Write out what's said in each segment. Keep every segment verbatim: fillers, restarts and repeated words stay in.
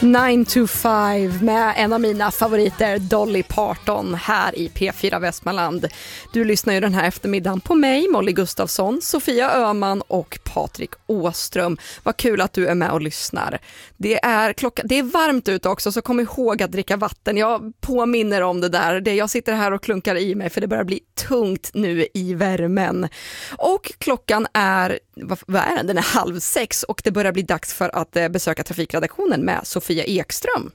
nine to five med en av mina favoriter, Dolly Parton, här i P fyra Västmanland. Du lyssnar ju den här eftermiddagen på mig, Molly Gustafsson, Sofia Öhman och Patrik Åström. Vad kul att du är med och lyssnar. Det är, klocka, det är varmt ute också, så kom ihåg att dricka vatten. Jag påminner om det där. Det, jag sitter här och klunkar i mig för det börjar bli tungt nu i värmen. Och klockan är, vad, vad är den? Den är halv sex och det börjar bli dags för att eh, besöka trafikredaktionen med Sofia Ekström.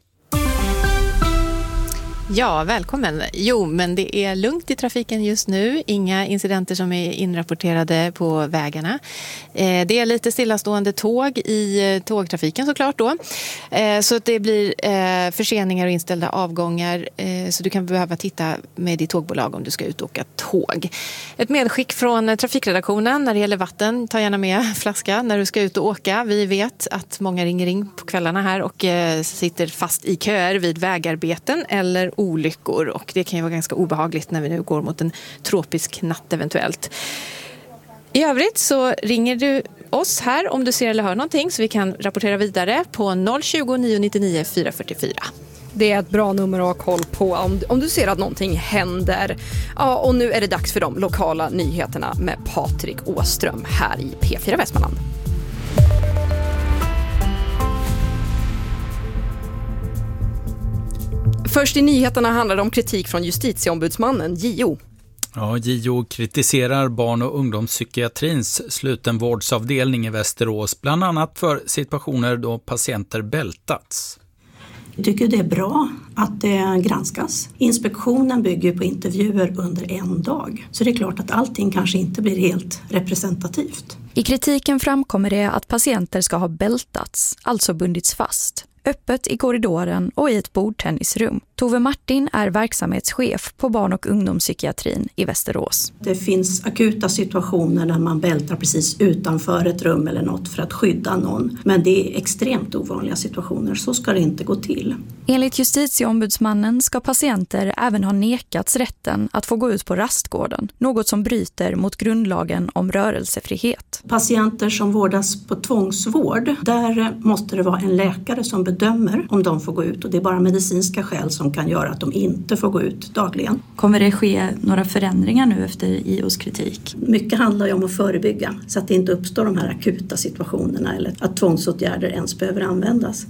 Ja, välkommen. Jo, men det är lugnt i trafiken just nu. Inga incidenter som är inrapporterade på vägarna. Eh, det är lite stillastående tåg i tågtrafiken såklart då. Eh, så att det blir eh, förseningar och inställda avgångar. Eh, så du kan behöva titta med ditt tågbolag om du ska ut och åka tåg. Ett medskick från trafikredaktionen när det gäller vatten. Ta gärna med flaska när du ska ut och åka. Vi vet att många ringer in på kvällarna här och eh, sitter fast i köer vid vägarbeten eller olyckor, och det kan ju vara ganska obehagligt när vi nu går mot en tropisk natt eventuellt. I övrigt så ringer du oss här om du ser eller hör någonting så vi kan rapportera vidare på noll tjugo, nio nittionio, fyra fyrtiofyra. Det är ett bra nummer att ha koll på om, om du ser att någonting händer. Ja, och nu är det dags för de lokala nyheterna med Patrik Åström här i P fyra Västmanland. Först i nyheterna handlar det om kritik från justitieombudsmannen, J O. Ja, J O kritiserar barn- och ungdomspsykiatrins slutenvårdsavdelning i Västerås, bland annat för situationer då patienter bältats. Jag tycker det är bra att det granskas. Inspektionen bygger på intervjuer under en dag. Så det är klart att allting kanske inte blir helt representativt. I kritiken framkommer det att patienter ska ha bältats, alltså bundits fast. Öppet i korridoren och i ett bordtennisrum. Tove Martin är verksamhetschef på barn- och ungdomspsykiatrin i Västerås. Det finns akuta situationer när man bältar precis utanför ett rum eller något för att skydda någon. Men det är extremt ovanliga situationer, så ska det inte gå till. Enligt justitieombudsmannen ska patienter även ha nekats rätten att få gå ut på rastgården. Något som bryter mot grundlagen om rörelsefrihet. Patienter som vårdas på tvångsvård, där måste det vara en läkare som bedömer om de får gå ut. Och det är bara medicinska skäl som kan göra att de inte får gå ut dagligen. Kommer det ske några förändringar nu efter I O:s kritik? Mycket handlar ju om att förebygga så att det inte uppstår de här akuta situationerna eller att tvångsåtgärder ens behöver användas.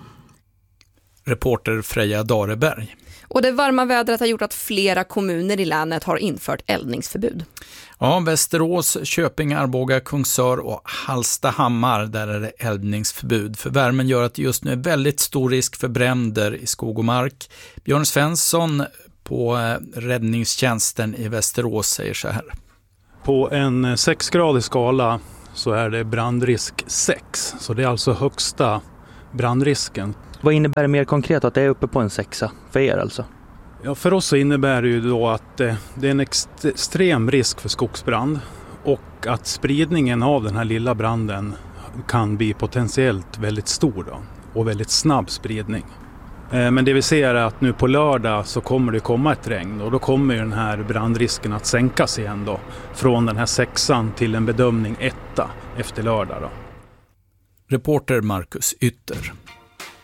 Reporter Freja Dareberg. Och det varma vädret har gjort att flera kommuner i länet har infört eldningsförbud. Ja, Västerås, Köping, Arboga, Kungsör och Hallstahammar, där är det eldningsförbud. För värmen gör att det just nu är väldigt stor risk för bränder i skog och mark. Björn Svensson på räddningstjänsten i Västerås säger så här. På en sexgradig skala så är det brandrisk sex, så det är alltså högsta brandrisken. Vad innebär det mer konkret att det är uppe på en sexa för er alltså? Ja, för oss så innebär det ju då att det är en extrem risk för skogsbrand och att spridningen av den här lilla branden kan bli potentiellt väldigt stor då, och väldigt snabb spridning. Men det vi ser är att nu på lördag så kommer det komma ett regn och då kommer ju den här brandrisken att sänkas igen då, från den här sexan till en bedömning etta efter lördag då. Reporter Marcus Ytter.